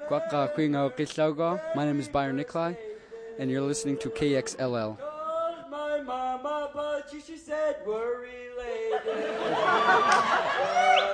My name is Byron Nikolai, and you're listening to KXLL. My mama, but she said we're related.